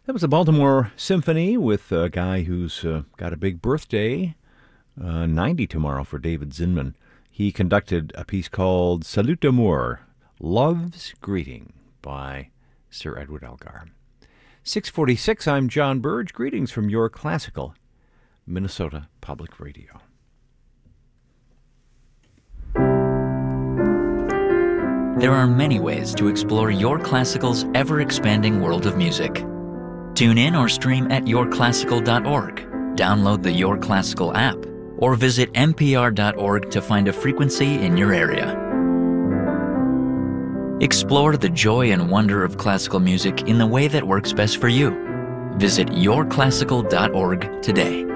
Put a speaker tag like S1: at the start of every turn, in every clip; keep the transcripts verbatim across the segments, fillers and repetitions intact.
S1: That was the Baltimore Symphony with a guy who's uh, got a big birthday, uh, ninety tomorrow for David Zinman. He conducted a piece called Salut d'amour, Love's Greeting by Sir Edward Elgar. six forty-six, I'm John Burge. Greetings from your classical Minnesota Public Radio.
S2: There are many ways to explore your classical's ever-expanding world of music. Tune in or stream at your classical dot org, download the Your Classical app, or visit n p r dot org to find a frequency in your area. Explore the joy and wonder of classical music in the way that works best for you. Visit your classical dot org today.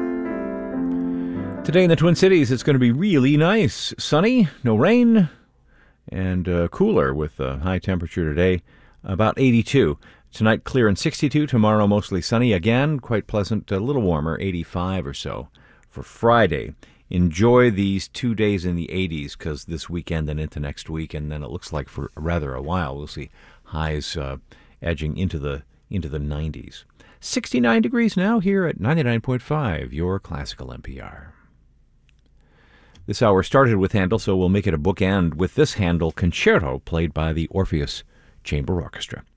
S1: Today in the Twin Cities, it's going to be really nice. Sunny, no rain, and uh, cooler with a high temperature today, about eighty-two. Tonight, clear and sixty-two. Tomorrow, mostly sunny again. Quite pleasant, a little warmer, eighty-five or so for Friday. Enjoy these two days in the eighties because this weekend and into next week, and then it looks like for rather a while we'll see highs uh, edging into the into the nineties. sixty-nine degrees now here at ninety-nine point five, your classical N P R. This hour started with Handel, so we'll make it a bookend with this Handel concerto played by the Orpheus Chamber Orchestra.